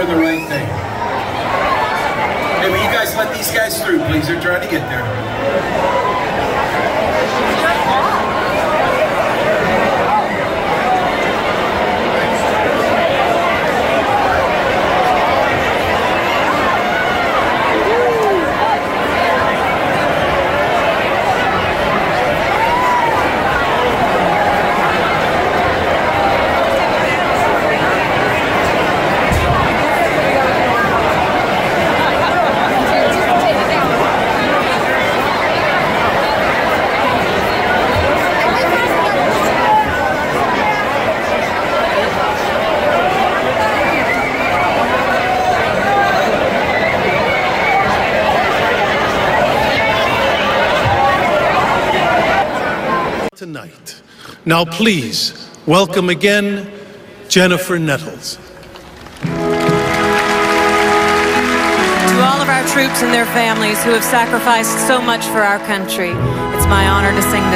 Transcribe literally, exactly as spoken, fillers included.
the right thing. Hey, will you guys let these guys through, please? They're trying to get there. Tonight. Now please welcome again Jennifer Nettles. To all of our troops and their families who have sacrificed so much for our country, it's my honor to sing this